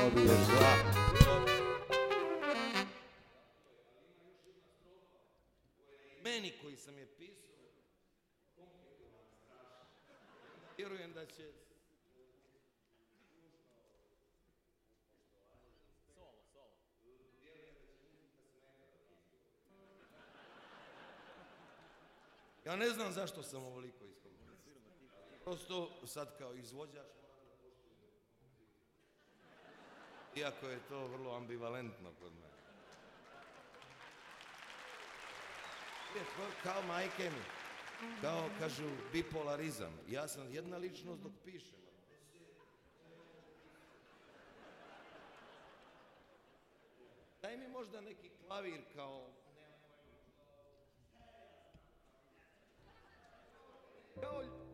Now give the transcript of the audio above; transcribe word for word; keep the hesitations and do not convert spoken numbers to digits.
dobiješ dva. Meni koji sam je pisao, vjerujem da će... Ja ne znam zašto sam ovoliko iskomplicirao. Prosto sad kao izvođač moram da poštujem. Iako je to vrlo ambivalentno kod mene. Kao majke mi, kao kažu bipolarizam. Ja sam jedna ličnost dok pišem. Daj mi možda neki klavir kao... Kao...